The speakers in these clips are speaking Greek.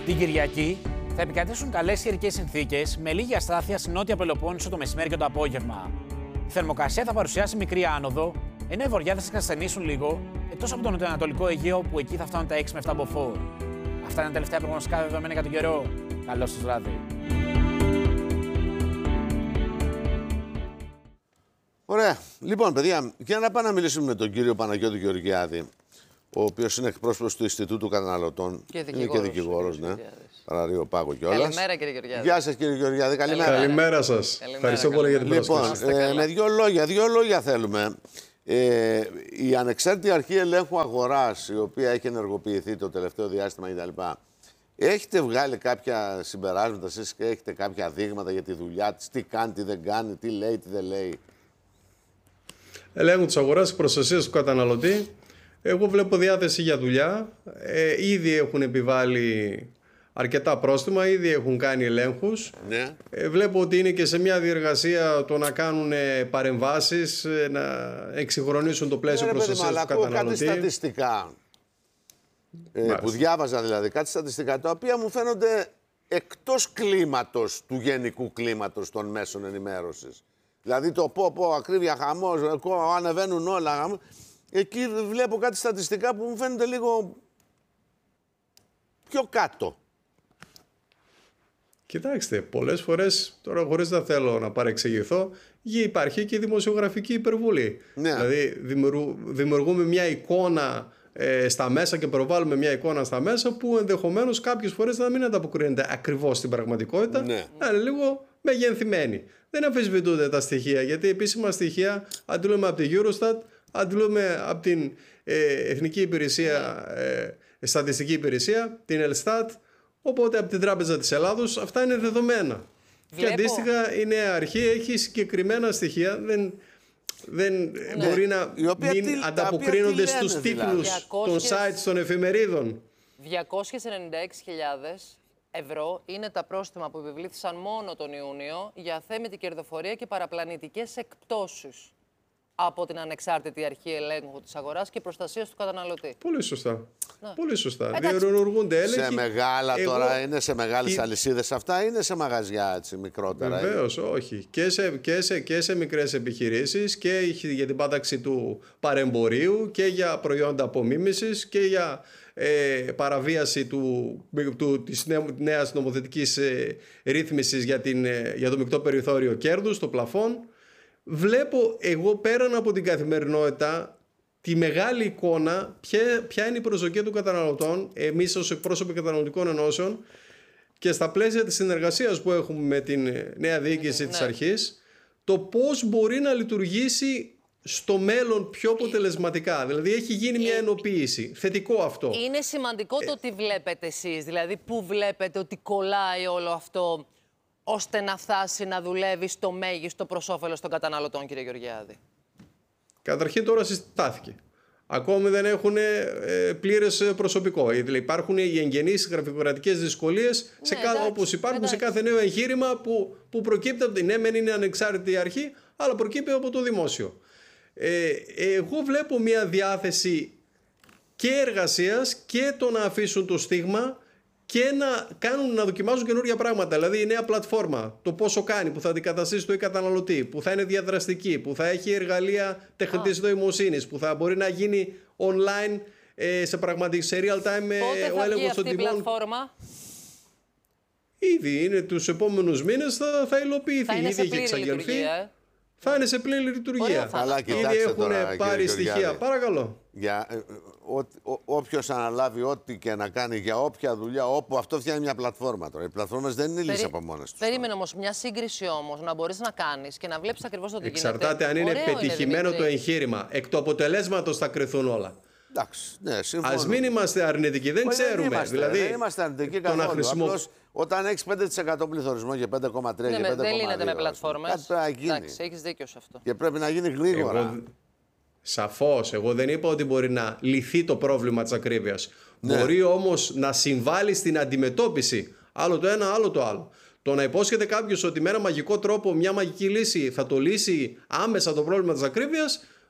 Την Κυριακή θα επικρατήσουν καλές καιρικές συνθήκες με λίγη αστάθεια στην Νότια Πελοπόννησο το μεσημέρι και το απόγευμα. Η θερμοκρασία θα παρουσιάσει μικρή άνοδο, ενώ οι βορειάδες θα ασθενήσουν λίγο, εκτός από το νοτιοανατολικό Αιγαίο που εκεί θα φτάνουν τα 6 με 7 μποφόρ. Αυτά είναι τα τελευταία προγνωστικά δεδομένα για τον καιρό. Καλό σας βράδυ. Ωραία. Λοιπόν, παιδιά, για να πάμε να μιλήσουμε με τον κύριο Παναγιώτη Γεωργιάδη, ο οποίος είναι εκπρόσωπος του Ινστιτούτου Καταναλωτών. Και δικηγόρος, ναι. Παραρρείο Πάγο κιόλας. Καλημέρα, κύριε Γεωργιάδη. Γεια σας, κύριε Γεωργιάδη. Καλημέρα. Καλημέρα σας. Ευχαριστώ πολύ για την πρόσκληση. Λοιπόν, με δύο λόγια θέλουμε. Η Ανεξάρτητη Αρχή Ελέγχου Αγοράς, η οποία έχει ενεργοποιηθεί το τελευταίο διάστημα κτλ. Έχετε βγάλει κάποια συμπεράσματα εσείς και έχετε κάποια δείγματα για τη δουλειά της, τι κάνει, τι δεν κάνει, τι λέει, τι δεν λέει? Ελέγχου της αγοράς, προστασίας του καταναλωτή. Εγώ βλέπω διάθεση για δουλειά. Ήδη έχουν επιβάλει αρκετά πρόστιμα, ήδη έχουν κάνει ελέγχους. Ναι. Βλέπω ότι είναι και σε μια διεργασία το να κάνουν παρεμβάσεις, να εξυγχρονίσουν το πλαίσιο προστασίας του καταναλωτή. Ακούω κάτι στατιστικά, που διάβαζα δηλαδή, κάτι στατιστικά, τα οποία μου φαίνονται εκτός κλίματος του γενικού κλίματος των μέσων ενημέρωσης. Δηλαδή το ακρίβεια, χαμός, ανεβαίνουν όλα. Εκεί βλέπω κάτι στατιστικά που μου φαίνονται λίγο πιο κάτω. Κοιτάξτε, πολλές φορές, τώρα χωρίς να θέλω να παρεξηγηθώ, υπάρχει και δημοσιογραφική υπερβολή. Ναι. Δηλαδή δημιουργούμε μια εικόνα στα μέσα και προβάλλουμε μια εικόνα στα μέσα που ενδεχομένως κάποιες φορές να μην ανταποκρίνεται ακριβώς στην πραγματικότητα, ναι. Αλλά λίγο μεγενθυμένη. Δεν αμφισβητούνται τα στοιχεία, γιατί επίσημα στοιχεία αντλούμε από την Eurostat, αντλούμε από την Εθνική Υπηρεσία, Στατιστική Υπηρεσία, την Ελστάτ, οπότε από την Τράπεζα της Ελλάδος. Αυτά είναι δεδομένα. Και αντίστοιχα η νέα αρχή έχει συγκεκριμένα στοιχεία, δεν μπορεί να μην ανταποκρίνονται στους τίτλους των sites των εφημερίδων. 296.000 ευρώ είναι τα πρόστιμα που επιβλήθησαν μόνο τον Ιούνιο για αθέμητη κερδοφορία και παραπλανητικές εκπτώσεις από την Ανεξάρτητη Αρχή Ελέγχου της Αγοράς και Προστασίας του Καταναλωτή. Πολύ σωστά. Ναι. Πολύ σωστά. Διενεργούνται έλεγχοι. Σε μεγάλα τώρα, είναι σε μεγάλες αλυσίδες αυτά, είναι σε μαγαζιά έτσι, μικρότερα? Βεβαίως, όχι. Και σε μικρές επιχειρήσεις και για την πάταξη του παρεμπορίου και για προϊόντα απομίμησης και για παραβίαση της νέας νομοθετικής ρύθμισης για το μεικτό περιθώριο κέρδους, το πλαφόν. Βλέπω εγώ πέραν από την καθημερινότητα τη μεγάλη εικόνα, ποια είναι η προσδοκία των καταναλωτών, εμείς ως εκπρόσωποι καταναλωτικών ενώσεων, και στα πλαίσια της συνεργασίας που έχουμε με την νέα διοίκηση της αρχής, το πώς μπορεί να λειτουργήσει στο μέλλον πιο αποτελεσματικά. Δηλαδή έχει γίνει μια ενοποίηση. Θετικό αυτό. Είναι σημαντικό το τι βλέπετε εσείς, δηλαδή πού βλέπετε ότι κολλάει όλο αυτό, ώστε να φτάσει να δουλεύει στο μέγιστο προς όφελος των καταναλωτών, κύριε Γεωργιάδη? Καταρχήν τώρα συστάθηκε. Ακόμη δεν έχουν πλήρες προσωπικό. Υπάρχουν οι εγγενείς γραφειοκρατικές δυσκολίες, όπως υπάρχουν σε κάθε νέο εγχείρημα που προκύπτει από την μεν είναι ανεξάρτητη αρχή, αλλά προκύπτει από το δημόσιο. Εγώ βλέπω μια διάθεση και εργασίας και το να αφήσουν το στίγμα και να δοκιμάζουν καινούργια πράγματα. Δηλαδή η νέα πλατφόρμα, το πόσο κάνει, που θα αντικαταστήσει το καταναλωτή, που θα είναι διαδραστική, που θα έχει εργαλεία τεχνητής νοημοσύνης, που θα μπορεί να γίνει online σε real time ο έλεγχος των τιμών. Αυτή η πλατφόρμα? Ήδη είναι τους επόμενους μήνες θα υλοποιηθεί. Ήδη έχει εξαγγελθεί. Θα είναι σε πλήρη λειτουργία. Ήδη έχουν πάρει στοιχεία. Παρακαλώ. Όποιος αναλάβει ό,τι και να κάνει για όποια δουλειά, όπου αυτό φτιάχνει μια πλατφόρμα τώρα. Οι πλατφόρμες δεν είναι λύση από μόνες τους. Περίμενε όμως, μια σύγκριση όμως να μπορείς να κάνεις και να βλέπεις ακριβώς το τι γίνεται. Εξαρτάται αν είναι πετυχημένο το εγχείρημα. Εκ του αποτελέσματος θα κρυθούν όλα. Εντάξει, ναι, συμφωνώ. Ας μην είμαστε αρνητικοί, δεν ξέρουμε. Δεν είμαστε αρνητικοί καθόλου. Απλώς, όταν έχεις 5% πληθωρισμό για 5,3 και 5,2. Δεν λύνεται με πλατφόρμες. Κάτι πρέπει να γίνει. Εντάξει, έχεις δίκιο σε αυτό. Και πρέπει να γίνει γρήγορα. Σαφώς. Εγώ δεν είπα ότι μπορεί να λυθεί το πρόβλημα της ακρίβειας. Ναι. Μπορεί όμως να συμβάλλει στην αντιμετώπιση. Άλλο το ένα, άλλο το άλλο. Το να υπόσχεται κάποιος ότι με ένα μαγικό τρόπο, μια μαγική λύση θα το λύσει άμεσα το πρόβλημα της ακρίβειας,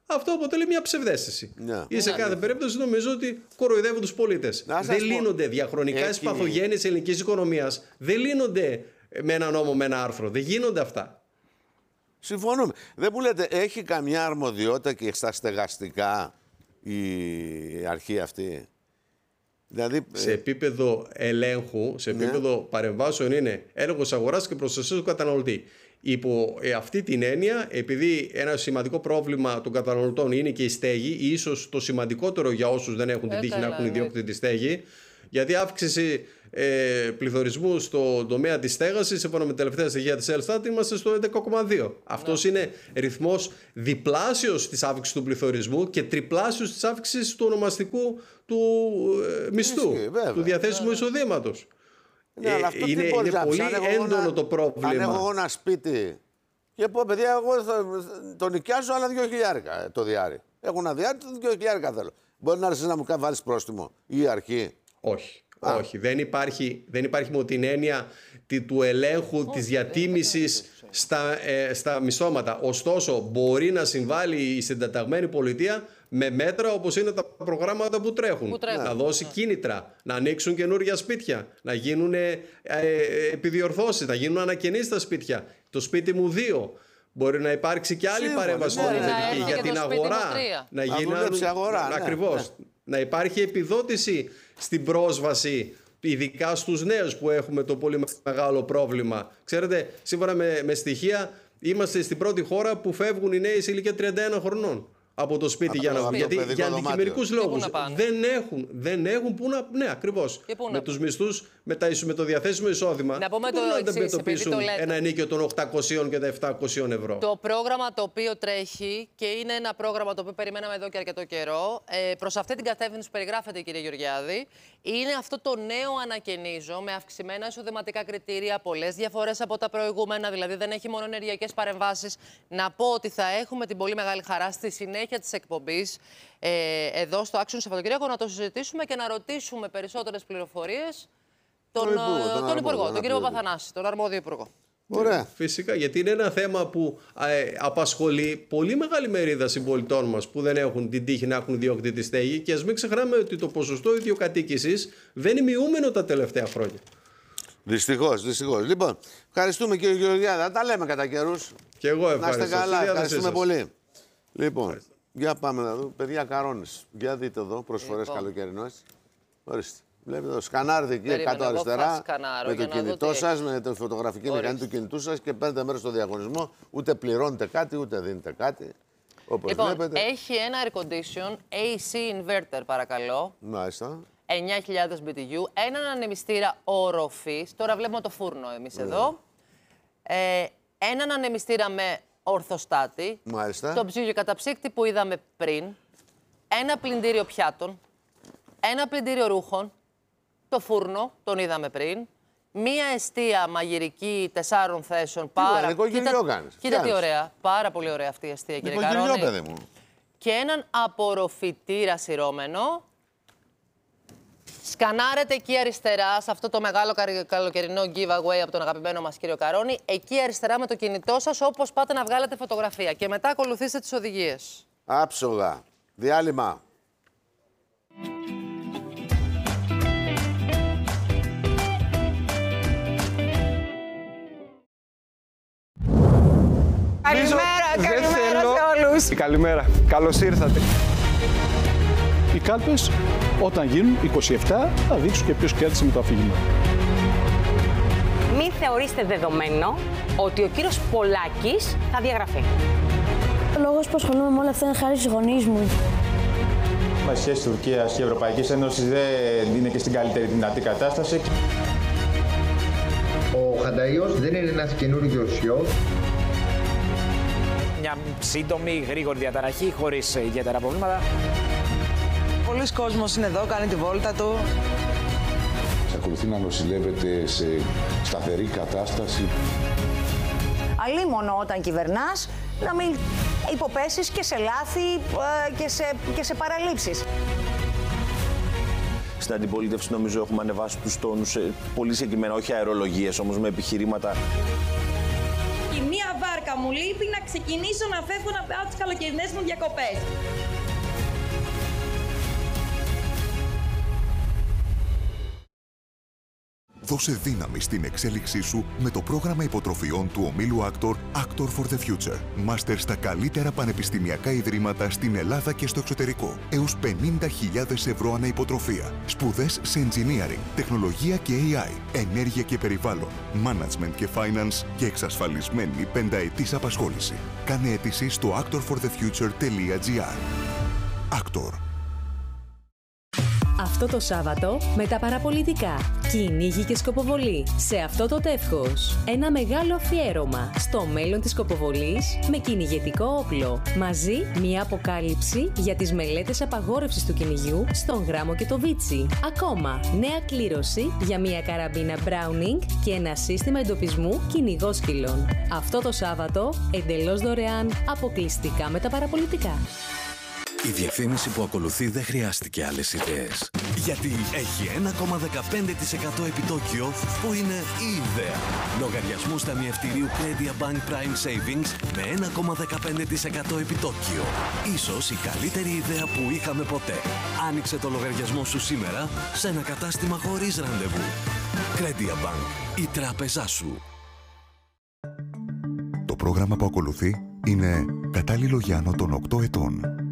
αυτό αποτελεί μια ψευδαίσθηση. Ή σε κάθε περίπτωση νομίζω ότι κοροϊδεύουν τους πολίτες. Δεν λύνονται διαχρονικά οι παθογένειες ελληνικής οικονομίας. Δεν λύνονται με ένα νόμο, με ένα άρθρο. Δεν γίνονται αυτά. Συμφωνούμε. Δεν μου λέτε, έχει καμιά αρμοδιότητα και στα στεγαστικά η αρχή αυτή? Δηλαδή, σε επίπεδο ελέγχου, σε επίπεδο παρεμβάσεων είναι έλεγχος αγοράς και προστασία του καταναλωτή. Υπό αυτή την έννοια, επειδή ένα σημαντικό πρόβλημα των καταναλωτών είναι και η στέγη, ίσως το σημαντικότερο για όσους δεν έχουν την τύχη να έχουν ιδιόκτητη στέγη, γιατί αύξηση πληθωρισμού στον τομέα της στέγασης, σύμφωνα με τελευταία στοιχεία της Ελστάτ, είμαστε στο 11,2. Αυτός είναι ρυθμός διπλάσιος της αύξησης του πληθωρισμού και τριπλάσιος της αύξησης του ονομαστικού του μισθού, του διαθέσιμου εισοδήματος. Ναι, αλλά αυτό είναι πολύ έντονο το πρόβλημα. Αν έχω εγώ ένα σπίτι και πω, παιδιά, εγώ το νοικιάζω, αλλά 2.000 το διάρρη. Έχω ένα διάρρη, 2.000 θέλω. Μπορεί να έρθει να μου βάλει πρόστιμο ή η αρχή? Όχι. Όχι, δεν υπάρχει με την έννοια του ελέγχου της διατίμησης στα μισθώματα. Ωστόσο, μπορεί να συμβάλλει η συντεταγμένη πολιτεία με μέτρα όπως είναι τα προγράμματα που τρέχουν. Να δώσει κίνητρα, να ανοίξουν καινούργια σπίτια, να γίνουν επιδιορθώσεις, να γίνουν ανακαινήσεις στα σπίτια. Το σπίτι μου 2. Μπορεί να υπάρξει και άλλη παρέμβαση για την αγορά. Να γίνει ακριβώς. Να υπάρχει επιδότηση στην πρόσβαση, ειδικά στους νέους που έχουμε το πολύ μεγάλο πρόβλημα. Ξέρετε, σύμφωνα με στοιχεία, είμαστε στην πρώτη χώρα που φεύγουν οι νέοι σε ηλικία 31 χρονών από το σπίτι για να βγουν. Γιατί για αντικειμενικούς λόγους δεν έχουν πού να. Ναι, ακριβώς. Με τους μισθούς, με το διαθέσιμο εισόδημα, δεν μπορούν να αντιμετωπίσουν ένα ενίκιο των 800 και τα 700 ευρώ. Το πρόγραμμα το οποίο τρέχει και είναι ένα πρόγραμμα το οποίο περιμέναμε εδώ και αρκετό καιρό, προς αυτή την κατεύθυνση που περιγράφεται, κύριε Γεωργιάδη, είναι αυτό το νέο ανακαινίζω με αυξημένα εισοδηματικά κριτήρια, πολλές διαφορές από τα προηγούμενα, δηλαδή δεν έχει μόνο ενεργειακές παρεμβάσεις. Να πω ότι θα έχουμε την πολύ μεγάλη χαρά στη συνέχεια της εκπομπής εδώ στο Άξιον Σαββατοκύριακο να το συζητήσουμε και να ρωτήσουμε περισσότερες πληροφορίες τον Υπουργό, τον κύριο Παπαθανάση, τον αρμόδιο Υπουργό. Ωραία. Φυσικά, γιατί είναι ένα θέμα που απασχολεί πολύ μεγάλη μερίδα συμπολιτών μας που δεν έχουν την τύχη να έχουν ιδιόκτητη στέγη, και ας μην ξεχνάμε ότι το ποσοστό ιδιοκατοίκησης δεν είναι μειούμενο τα τελευταία χρόνια. Δυστυχώς. Λοιπόν, ευχαριστούμε κύριε Γεωργιάδη. Θα τα λέμε κατά καιρούς. Και εγώ ευχαριστώ. Να είστε καλά, ευχαριστούμε πολύ. Λοιπόν, για πάμε να δούμε. Παιδιά, Καρόνης. Για δείτε εδώ, προσφορές καλοκαιρινές. Ορίστε. Βλέπετε εδώ, σκανάρετε εκεί κάτω αριστερά με το κινητό σας, με τη φωτογραφική μηχανή του κινητού σας και παίρνετε μέρος στο διαγωνισμό. Ούτε πληρώνετε κάτι, ούτε δίνετε κάτι. Όπως βλέπετε. Έχει ένα air condition AC inverter, παρακαλώ. Μάλιστα. 9.000 BTU, έναν ανεμιστήρα οροφής. Τώρα βλέπουμε το φούρνο εμείς εδώ. Έναν ανεμιστήρα με ορθοστάτη. Μάλιστα. Το ψυγείο καταψύκτη που είδαμε πριν. Ένα πλυντήριο πιάτων. Ένα πλυντήριο ρούχων. Το φούρνο, τον είδαμε πριν. Μία εστία μαγειρική 4 θέσεων. Κοίτα τι ωραία. Πάρα πολύ ωραία αυτή η εστία, κύριε Καρόνη. Παιδί μου. Και έναν απορροφητήρα σειρώμενο. Σκανάρετε εκεί αριστερά, σε αυτό το μεγάλο καλοκαιρινό giveaway από τον αγαπημένο μας κύριο Καρόνη. Εκεί αριστερά με το κινητό σας, όπως πάτε να βγάλετε φωτογραφία. Και μετά ακολουθήστε τις οδηγίες. Άψογα. Διάλειμμα. Καλημέρα σε όλους. Καλημέρα. Καλώς ήρθατε. Οι κάλπες όταν γίνουν 27 θα δείξουν και ποιος κέρδισε με το αφήγημα. Μην θεωρείστε δεδομένο ότι ο κύριος Πολάκης θα διαγραφεί. Ο λόγος που ασχολούμαι με όλα αυτά είναι χάρη στους γονείς μου. Οι σχέσεις Τουρκίας και Ευρωπαϊκής Ένωσης δεν είναι και στην καλύτερη δυνατή κατάσταση. Ο Χανταΐος δεν είναι ένας καινούριος ιός. Μια σύντομη, γρήγορη διαταραχή, χωρίς ιδιαίτερα προβλήματα. Πολλοί κόσμος είναι εδώ, κάνει τη βόλτα του. Εξακολουθεί να νοσηλεύεται σε σταθερή κατάσταση. Αλίμονο όταν κυβερνάς, να μην υποπέσεις και σε λάθη και σε παραλήψεις. Στην αντιπολίτευση νομίζω έχουμε ανεβάσει τους τόνους πολύ συγκεκριμένα, όχι αερολογίες όμως, με επιχειρήματα. Η μία βάρκα μου λείπει να ξεκινήσω να φεύγω να πάω τις καλοκαιρινές μου διακοπές. Δώσε δύναμη στην εξέλιξή σου με το πρόγραμμα υποτροφιών του ομίλου Actor for the Future. Μάστερ στα καλύτερα πανεπιστημιακά ιδρύματα στην Ελλάδα και στο εξωτερικό. Έως 50.000 ευρώ ανά υποτροφία. Σπουδές σε engineering, τεχνολογία και AI, ενέργεια και περιβάλλον, management και finance και εξασφαλισμένη πενταετής απασχόληση. Κάνε αίτηση στο actorforthefuture.gr. Actor. Αυτό το Σάββατο με τα παραπολιτικά, κυνήγι και σκοποβολή σε αυτό το τεύχος. Ένα μεγάλο αφιέρωμα στο μέλλον της σκοποβολής με κυνηγετικό όπλο. Μαζί μια αποκάλυψη για τις μελέτες απαγόρευσης του κυνηγιού στον Γράμμο και το Βίτσι. Ακόμα νέα κλήρωση για μια καραμπίνα Browning και ένα σύστημα εντοπισμού κυνηγόσκυλων. Αυτό το Σάββατο εντελώς δωρεάν, αποκλειστικά με τα παραπολιτικά. Η διαφήμιση που ακολουθεί δεν χρειάστηκε άλλες ιδέες. Γιατί έχει 1,15% επιτόκιο που είναι η ιδέα. Λογαριασμούς ταμιευτηρίου Credit Bank Prime Savings με 1,15% επιτόκιο. Ίσως η καλύτερη ιδέα που είχαμε ποτέ. Άνοιξε το λογαριασμό σου σήμερα σε ένα κατάστημα χωρίς ραντεβού. Credit Bank, η τράπεζά σου. Το πρόγραμμα που ακολουθεί είναι κατάλληλο για άνω των 8 ετών.